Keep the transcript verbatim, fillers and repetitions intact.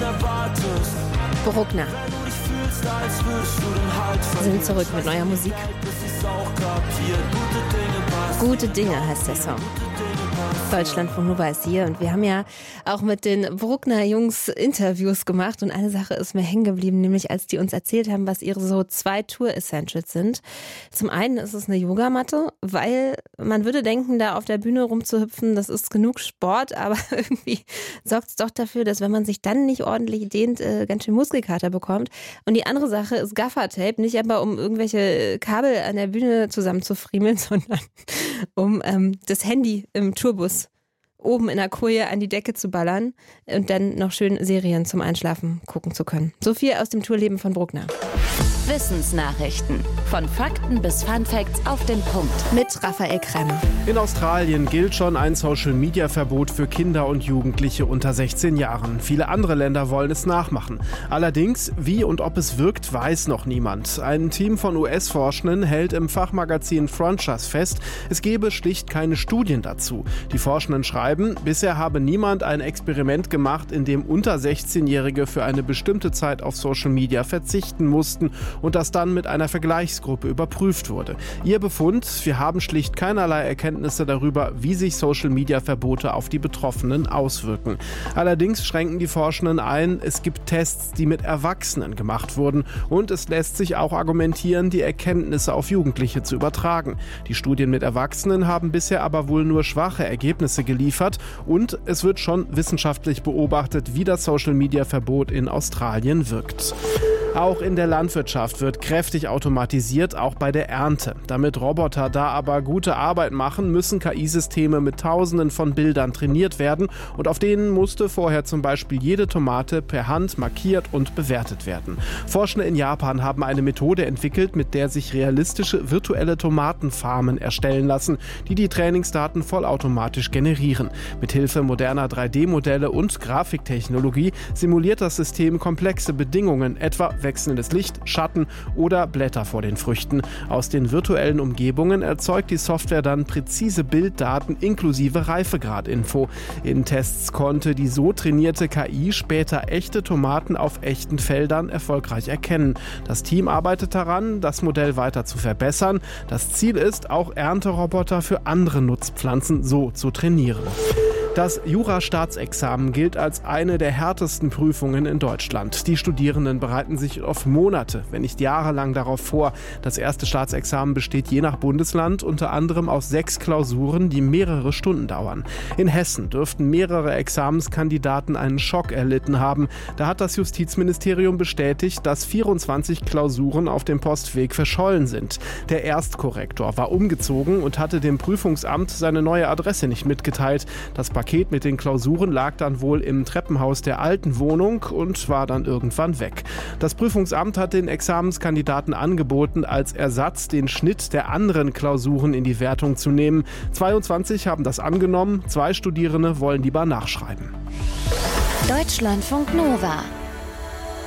erwartest. Bruckner Wenn du dich fühlst, als würdest du den Halt verlieren. sind zurück mit neuer Musik. Bis ich's auch kapiert. Gute Dinge passieren. Gute Dinge heißt der Song. Deutschlandfunk Nova ist hier und wir haben ja auch mit den Bruckner-Jungs Interviews gemacht und eine Sache ist mir hängen geblieben, nämlich als die uns erzählt haben, was ihre so zwei Tour-Essentials sind. Zum einen ist es eine Yogamatte, weil man würde denken, da auf der Bühne rumzuhüpfen, das ist genug Sport, aber irgendwie sorgt es doch dafür, dass wenn man sich dann nicht ordentlich dehnt, äh, ganz schön Muskelkater bekommt. Und die andere Sache ist Gaffertape, nicht aber um irgendwelche Kabel an der Bühne zusammenzufriemeln, sondern um ähm, das Handy im Tourbus oben in der Koje an die Decke zu ballern und dann noch schön Serien zum Einschlafen gucken zu können. So viel aus dem Tourleben von Bruckner. Wissensnachrichten. Von Fakten bis Funfacts auf den Punkt. Mit Raphael Krämer. In Australien gilt schon ein Social-Media-Verbot für Kinder und Jugendliche unter sechzehn Jahren. Viele andere Länder wollen es nachmachen. Allerdings, wie und ob es wirkt, weiß noch niemand. Ein Team von U S-Forschenden hält im Fachmagazin Frontiers fest, es gebe schlicht keine Studien dazu. Die Forschenden schreiben, bisher habe niemand ein Experiment gemacht, in dem unter sechzehnjährige für eine bestimmte Zeit auf Social-Media verzichten mussten und das dann mit einer Vergleichsgruppe überprüft wurde. Ihr Befund: Wir haben schlicht keinerlei Erkenntnisse darüber, wie sich Social-Media-Verbote auf die Betroffenen auswirken. Allerdings schränken die Forschenden ein, es gibt Tests, die mit Erwachsenen gemacht wurden und es lässt sich auch argumentieren, die Erkenntnisse auf Jugendliche zu übertragen. Die Studien mit Erwachsenen haben bisher aber wohl nur schwache Ergebnisse geliefert und es wird schon wissenschaftlich beobachtet, wie das Social-Media-Verbot in Australien wirkt. Auch in der Landwirtschaft wird kräftig automatisiert, auch bei der Ernte. Damit Roboter da aber gute Arbeit machen, müssen K I-Systeme mit Tausenden von Bildern trainiert werden und auf denen musste vorher zum Beispiel jede Tomate per Hand markiert und bewertet werden. Forschende in Japan haben eine Methode entwickelt, mit der sich realistische virtuelle Tomatenfarmen erstellen lassen, die die Trainingsdaten vollautomatisch generieren. Mithilfe moderner drei D Modelle und Grafiktechnologie simuliert das System komplexe Bedingungen, etwa wechselndes Licht, Schatten oder Blätter vor den Früchten. Aus den virtuellen Umgebungen erzeugt die Software dann präzise Bilddaten inklusive Reifegradinfo. In Tests konnte die so trainierte K I später echte Tomaten auf echten Feldern erfolgreich erkennen. Das Team arbeitet daran, das Modell weiter zu verbessern. Das Ziel ist, auch Ernteroboter für andere Nutzpflanzen so zu trainieren. Das Jura-Staatsexamen gilt als eine der härtesten Prüfungen in Deutschland. Die Studierenden bereiten sich oft Monate, wenn nicht jahrelang darauf vor. Das erste Staatsexamen besteht je nach Bundesland unter anderem aus sechs Klausuren, die mehrere Stunden dauern. In Hessen dürften mehrere Examenskandidaten einen Schock erlitten haben. Da hat das Justizministerium bestätigt, dass vierundzwanzig Klausuren auf dem Postweg verschollen sind. Der Erstkorrektor war umgezogen und hatte dem Prüfungsamt seine neue Adresse nicht mitgeteilt. Das Paket mit den Klausuren lag dann wohl im Treppenhaus der alten Wohnung und war dann irgendwann weg. Das Prüfungsamt hat den Examenskandidaten angeboten, als Ersatz den Schnitt der anderen Klausuren in die Wertung zu nehmen. zweiundzwanzig haben das angenommen, zwei Studierende wollen lieber nachschreiben. Deutschlandfunk Nova.